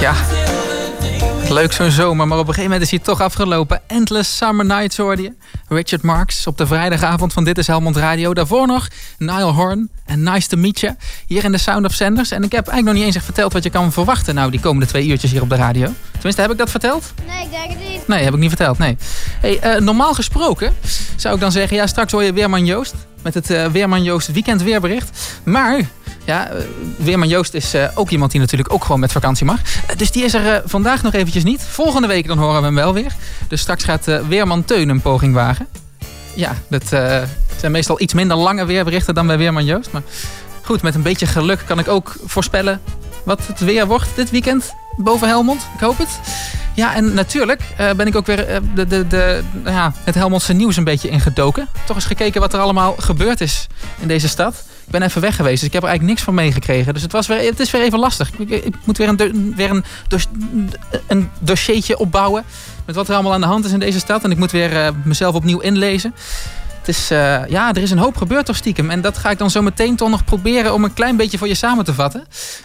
Ja, leuk zo'n zomer, maar op een gegeven moment is hij toch afgelopen. Endless Summer Nights hoorde je. Richard Marx op de vrijdagavond van Dit is Helmond Radio. Daarvoor nog Niall Horan en Nice to Meet You. Hier in de Sound of Sanders. En ik heb eigenlijk nog niet eens echt verteld wat je kan verwachten. Nou, die komende 2 uurtjes hier op de radio. Tenminste, heb ik dat verteld? Nee, ik denk het niet. Nee, heb ik niet verteld, nee. Hey, normaal gesproken zou ik dan zeggen... ja, straks hoor je Weerman Joost. Met het Weerman Joost weekend weerbericht. Maar... ja, Weerman Joost is ook iemand die natuurlijk ook gewoon met vakantie mag. Dus die is er vandaag nog eventjes niet. Volgende week dan horen we hem wel weer. Dus straks gaat Weerman Teun een poging wagen. Ja, dat zijn meestal iets minder lange weerberichten dan bij Weerman Joost. Maar goed, met een beetje geluk kan ik ook voorspellen wat het weer wordt dit weekend boven Helmond. Ik hoop het. Ja, en natuurlijk ben ik ook weer het Helmondse nieuws een beetje ingedoken. Toch eens gekeken wat er allemaal gebeurd is in deze stad. Ik ben even weg geweest, dus ik heb er eigenlijk niks van meegekregen. Dus het is weer even lastig. Ik moet weer een dossiertje opbouwen met wat er allemaal aan de hand is in deze stad. En ik moet weer mezelf opnieuw inlezen. Het is, er is een hoop gebeurd toch stiekem. En dat ga ik dan zo meteen toch nog proberen om een klein beetje voor je samen te vatten.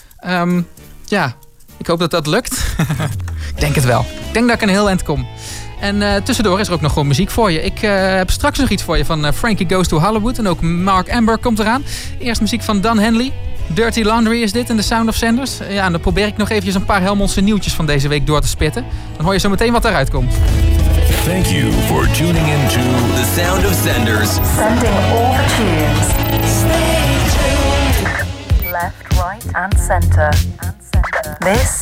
Ik hoop dat dat lukt. Ik denk het wel. Ik denk dat ik een heel eind kom. En tussendoor is er ook nog gewoon muziek voor je. Ik heb straks nog iets voor je van Frankie Goes to Hollywood. En ook Mark Amber komt eraan. Eerst muziek van Dan Henley. Dirty Laundry is dit in de Sound of Sanders. Ja, en dan probeer ik nog eventjes een paar Helmondse nieuwtjes van deze week door te spitten. Dan hoor je zo meteen wat eruit komt. Thank you for tuning in to the Sound of Sanders. Sending all the tunes. Stay tuned. Left, right and center. This